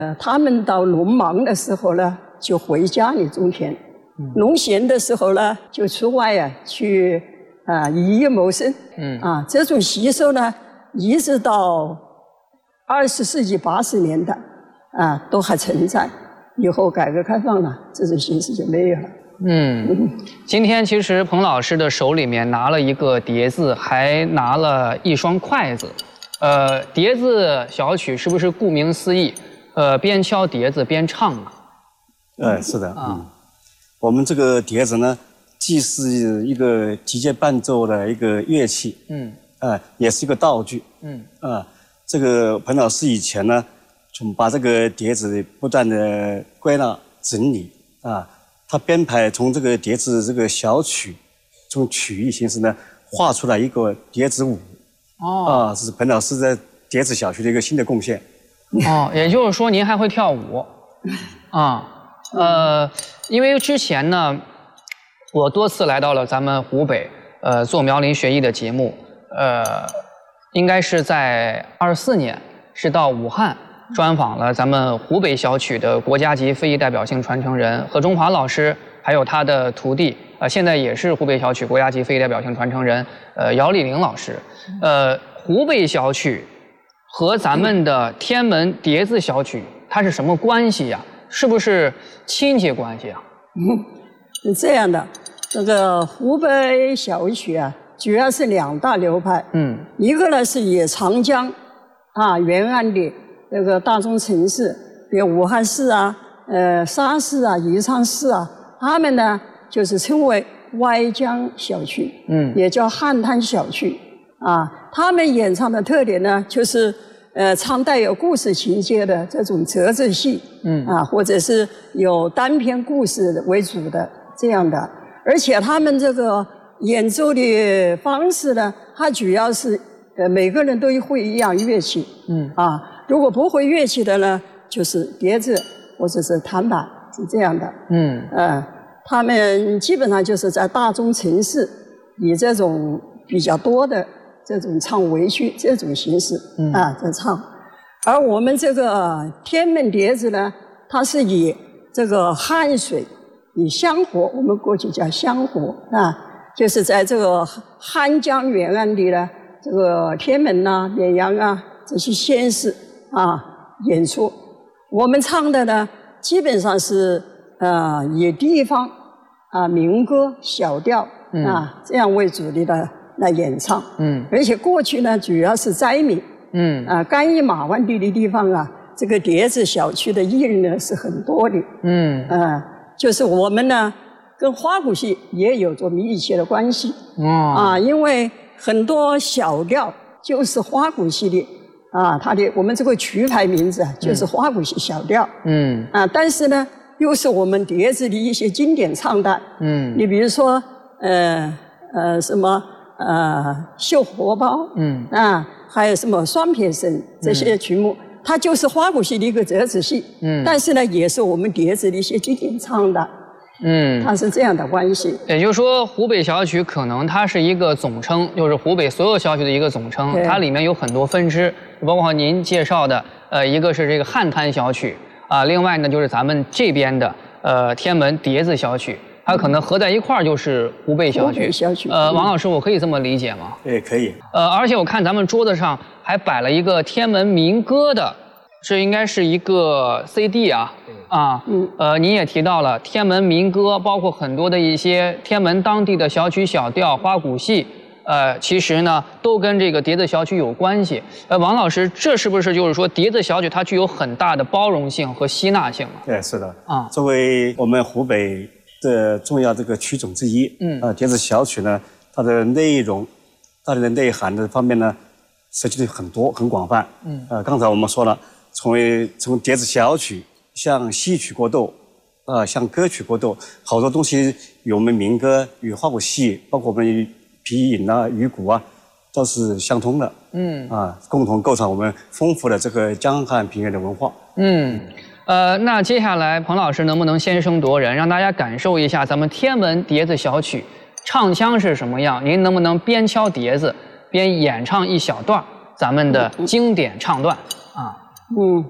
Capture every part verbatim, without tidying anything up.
呃，他们到农忙的时候呢，就回家里种田；嗯、农闲的时候呢，就出外啊去啊以业谋生。嗯啊，这种习俗呢，一直到二十世纪八十年代啊都还存在。以后改革开放了，这种形式就没有了。 嗯，今天其实彭老师的手里面拿了一个碟子，还拿了一双筷子。呃，碟子小曲是不是顾名思义？呃，边敲碟子边唱啊？ 呃，是的啊、嗯。我们这个碟子呢，既是一个击节伴奏的一个乐器，嗯，啊、呃，也是一个道具，嗯，啊、呃，这个彭老师以前呢，从把这个碟子不断的归纳整理啊，他编排从这个碟子这个小曲，从曲艺形式呢，画出来一个碟子舞，哦，啊，这是彭老师在碟子小曲的一个新的贡献。 哦，也就是说您还会跳舞，啊，呃，因为之前呢，我多次来到了咱们湖北，呃，做苗林学艺的节目，呃，应该是在二四年，是到武汉专访了咱们湖北小曲的国家级非遗代表性传承人何中华老师，还有他的徒弟，呃，现在也是湖北小曲国家级非遗代表性传承人，呃，姚丽玲老师，呃，湖北小曲和咱们的天安门碟子小曲，它是什么关系呀？是不是亲戚关系啊？ 嗯，是这样的，这个湖北小曲啊，主要是两大流派。嗯，一个呢是以长江啊沿岸的这个大中城市，比如武汉市啊、呃沙市啊、宜昌市啊，他们呢就是称为歪江小曲，嗯，也叫汉滩小曲。啊，他们演唱的特点呢，就是呃，唱带有故事情节的这种折子戏，嗯，啊，或者是有单篇故事为主的这样的，而且他们这个演奏的方式呢，它主要是呃每个人都会一样乐器，嗯，啊，如果不会乐器的呢，就是碟子或者是弹板，是这样的，嗯，呃，他们基本上就是在大中城市以这种比较多的。这种唱围曲这种形式、嗯、啊在唱，而我们这个天安门碟子呢，它是以这个汉水，以香火，我们过去叫香火啊，就是在这个汉江沿岸的呢，这个天安门呐、绵阳啊这些县市啊演出。我们唱的呢，基本上是呃以地方啊民歌、小调、嗯、啊这样为主力的。来演唱，嗯，而且过去呢，主要是灾民，嗯，啊，甘邑马湾地的地方啊，这个碟子小曲的艺人呢是很多的，嗯，啊，就是我们呢跟花鼓戏也有着密切的关系，哦，啊，因为很多小调就是花鼓戏的，啊，它的我们这个曲牌名字啊就是花鼓戏小调，嗯，啊，但是呢又是我们碟子的一些经典唱段，嗯，你比如说，呃呃什么。呃，绣荷包，嗯啊，还有什么双撇声这些曲目，嗯、它就是花鼓戏的一个折子戏，嗯，但是呢，也是我们碟子的一些经典唱的，嗯，它是这样的关系。 也就是说，湖北小曲可能它是一个总称，就是湖北所有小曲的一个总称，它里面有很多分支，包括您介绍的，呃，一个是这个汉滩小曲啊，另外呢就是咱们这边的呃天安门碟子小曲。它可能合在一块儿就是湖北小曲。 小曲。 呃，王老师，我可以这么理解吗？ 对，可以。 呃，而且我看咱们桌子上还摆了一个天安门民歌的，这应该是一个 C D 啊。啊。嗯。呃，您也提到了天安门民歌，包括很多的一些天安门当地的小曲小调、花鼓戏，呃，其实呢都跟这个碟子小曲有关系。呃，王老师，这是不是就是说碟子小曲它具有很大的包容性和吸纳性啊？ 对，是的。啊，作为我们湖北的重要这个曲种之一，嗯，啊，碟子小曲呢，它的内容、它的内涵的方面呢，涉及的很多、很广泛，嗯，呃，刚才我们说了，从从碟子小曲向戏曲过渡，啊、呃，向歌曲过渡，好多东西与我们民歌、与花鼓戏，包括我们皮影啊、鱼鼓啊，都是相通的，嗯，啊，共同构成我们丰富的这个江汉平原的文化， 嗯。呃，那接下来彭老师能不能先声夺人，让大家感受一下咱们天安门碟子小曲唱腔是什么样？您能不能边敲碟子边演唱一小段咱们的经典唱段啊？ 嗯，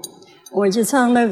我去唱那个。